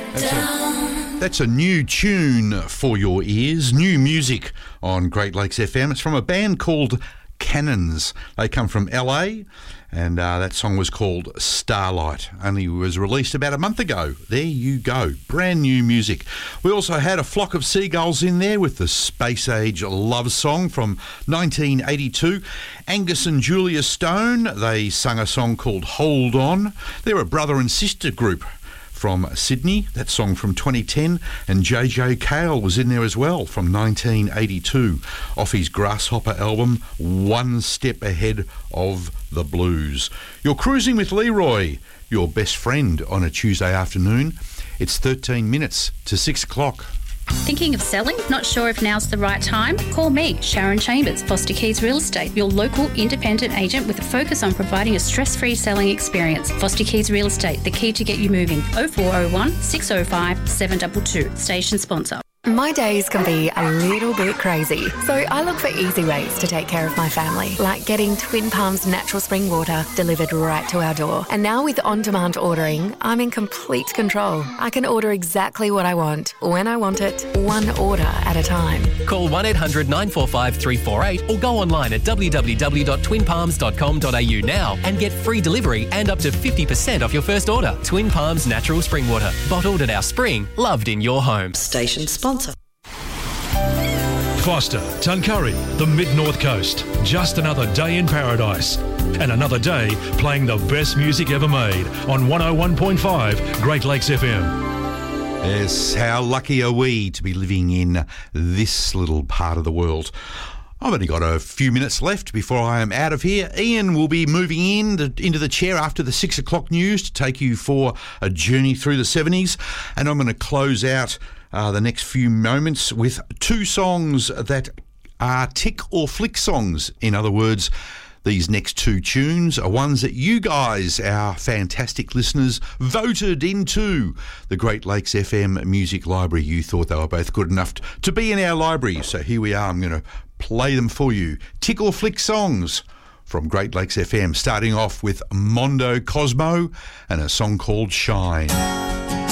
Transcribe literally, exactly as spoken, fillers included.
That's a, that's a new tune for your ears, new music on Great Lakes F M. It's from a band called Cannons. They come from L A, and uh, that song was called Starlight. Only was released about a month ago. There you go, brand new music. We also had a Flock of Seagulls in there with the Space Age love song from nineteen eighty-two. Angus and Julia Stone, they sung a song called Hold On. They're a brother and sister group from Sydney, that song from twenty ten, and J J Cale was in there as well from nineteen eighty-two off his Grasshopper album, One Step Ahead of the Blues. You're cruising with Leroy, your best friend on a Tuesday afternoon. It's thirteen minutes to six o'clock. Thinking of selling? Not sure if now's the right time? Call me, Sharon Chambers, Foster Keys Real Estate, your local independent agent with a focus on providing a stress-free selling experience. Foster Keys Real Estate, the key to get you moving. oh four oh one, six oh five, seven two two. Station sponsor. My days can be a little bit crazy, so I look for easy ways to take care of my family, like getting Twin Palms natural spring water delivered right to our door. And now with on-demand ordering, I'm in complete control. I can order exactly what I want, when I want it, one order at a time. Call one eight hundred nine four five three four eight or go online at w w w dot twin palms dot com dot a u now and get free delivery and up to fifty percent off your first order. Twin Palms natural spring water, bottled at our spring, loved in your home. Station sponsor. Foster, Tuncurry, the Mid-North Coast. Just another day in paradise. And another day playing the best music ever made on one oh one point five Great Lakes F M. Yes, how lucky are we to be living in this little part of the world. I've only got a few minutes left before I am out of here. Ian will be moving in the, into the chair after the six o'clock news to take you for a journey through the seventies. And I'm going to close out uh, the next few moments with two songs that are tick or flick songs. In other words, these next two tunes are ones that you guys, our fantastic listeners, voted into the Great Lakes F M Music Library. You thought they were both good enough to be in our library. So here we are. I'm going to play them for you. Tick or flick songs from Great Lakes F M, starting off with Mondo Cosmo and a song called Shine.